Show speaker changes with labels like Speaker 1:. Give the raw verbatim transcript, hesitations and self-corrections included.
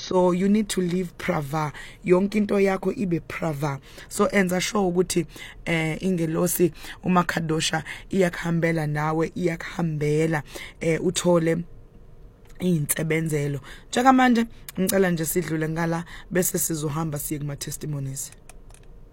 Speaker 1: so you need to live prava, yonke into yakho ibe prava. So enza sure ukuthi eh ingelosi umakadosha iyakhambela nawe, iyakhambela eh uthole insebenzelo. Njengamanje ngicela nje sidlule ngala bese sizohamba siye kuma testimonies.